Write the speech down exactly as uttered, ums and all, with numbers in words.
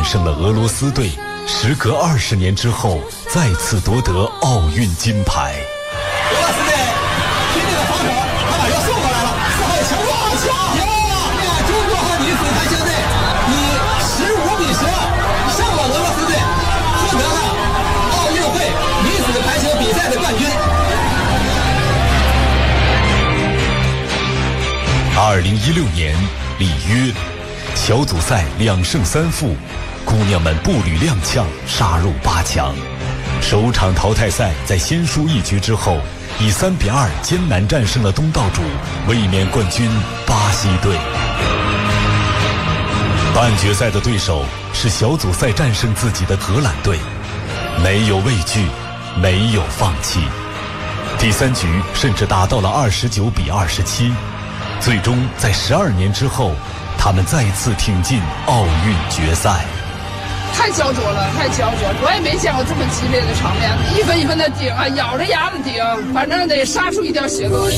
胜了俄罗斯队，时隔二十年之后再次夺得奥运金牌。 俄罗斯队拼命的防守，他把球送过来了，四号球好球！赢了！中国和女子排球队以十五比十二胜了俄罗斯队，获得了奥运会女子排球比赛的冠军。 二零一六年里约，小组赛两胜三负，姑娘们步履踉跄，杀入八强。首场淘汰赛在先输一局之后，以三比二艰难战胜了东道主卫冕冠军巴西队。半决赛的对手是小组赛战胜自己的荷兰队，没有畏惧，没有放弃。第三局甚至打到了二十九比二十七。最终在十二年之后，他们再次挺进奥运决赛。 太焦灼了，太焦灼了！我也没见过这么激烈的场面，一分一分的顶啊，咬着牙的顶，反正得杀出一条血路。